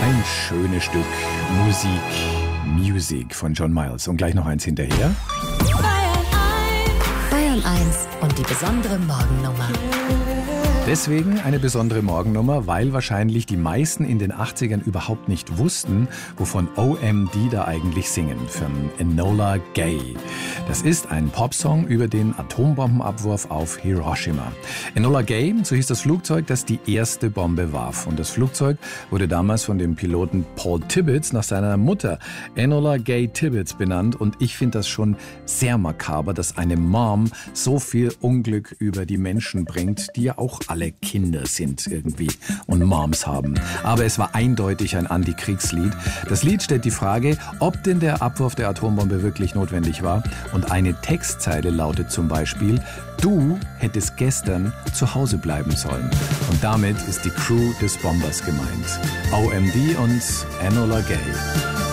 Ein schönes Stück Musik von John Miles. Und gleich noch eins hinterher. Bayern 1 und die besondere Morgennummer. Deswegen eine besondere Morgennummer, weil wahrscheinlich die meisten in den 80ern überhaupt nicht wussten, wovon OMD da eigentlich singen, von Enola Gay. Das ist ein Popsong über den Atombombenabwurf auf Hiroshima. Enola Gay, so hieß das Flugzeug, das die erste Bombe warf. Und das Flugzeug wurde damals von dem Piloten Paul Tibbets nach seiner Mutter Enola Gay Tibbets benannt. Und ich finde das schon sehr makaber, dass eine Mom so viel Unglück über die Menschen bringt, die ja auch alle Kinder sind irgendwie und Moms haben. Aber es war eindeutig ein Antikriegslied. Das Lied stellt die Frage, ob denn der Abwurf der Atombombe wirklich notwendig war. Und eine Textzeile lautet zum Beispiel: Du hättest gestern zu Hause bleiben sollen. Und damit ist die Crew des Bombers gemeint. OMD und Enola Gay.